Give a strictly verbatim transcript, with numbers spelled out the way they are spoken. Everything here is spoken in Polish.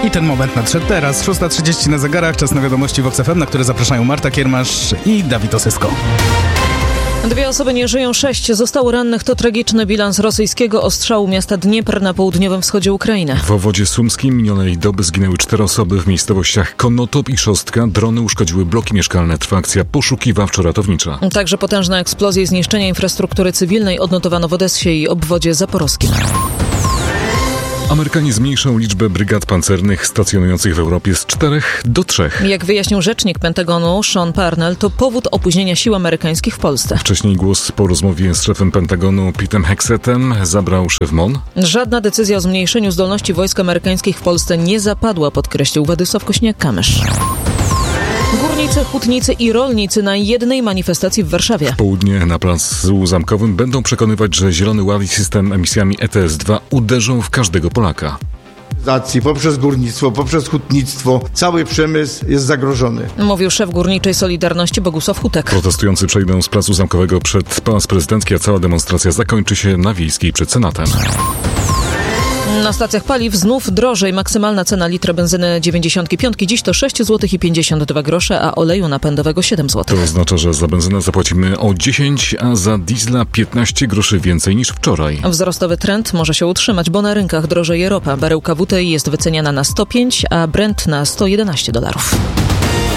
I ten moment nadszedł teraz. szósta trzydzieści na zegarach, czas na wiadomości Vox F M, na które zapraszają Marta Kiermasz i Dawid Osysko. Dwie osoby nie żyją, sześć zostało rannych. To tragiczny bilans rosyjskiego ostrzału miasta Dniepr na południowym wschodzie Ukrainy. W obwodzie sumskim minionej doby zginęły cztery osoby w miejscowościach Konotop i Szostka. Drony uszkodziły bloki mieszkalne. Trwa akcja poszukiwawczo-ratownicza. Także potężne eksplozje i zniszczenia infrastruktury cywilnej odnotowano w Odessie i obwodzie zaporowskim. Amerykanie zmniejszą liczbę brygad pancernych stacjonujących w Europie z czterech do trzech. Jak wyjaśnił rzecznik Pentagonu Sean Parnell, to powód opóźnienia sił amerykańskich w Polsce. Wcześniej głos po rozmowie z szefem Pentagonu Petem Hexetem zabrał szef M O N. Żadna decyzja o zmniejszeniu zdolności wojsk amerykańskich w Polsce nie zapadła, podkreślił Władysław Kośniak-Kamysz. Górnicy, hutnicy i rolnicy na jednej manifestacji w Warszawie. W południe na placu Zamkowym będą przekonywać, że Zielony Ład i system emisjami E T S dwa uderzą w każdego Polaka. Poprzez górnictwo, poprzez hutnictwo cały przemysł jest zagrożony. Mówił szef Górniczej Solidarności Bogusław Hutek. Protestujący przejdą z placu Zamkowego przed Pałac Prezydencki, a cała demonstracja zakończy się na Wiejskiej przed Senatem. Na stacjach paliw znów drożej. Maksymalna cena litra benzyny dziewięćdziesiąt pięć dziś to sześć złotych pięćdziesiąt dwa grosze, a oleju napędowego siedem złotych. To oznacza, że za benzynę zapłacimy o dziesięć, a za diesla piętnaście groszy więcej niż wczoraj. Wzrostowy trend może się utrzymać, bo na rynkach drożeje ropa. Baryłka W T I jest wyceniana na sto pięć, a Brent na sto jedenaście dolarów.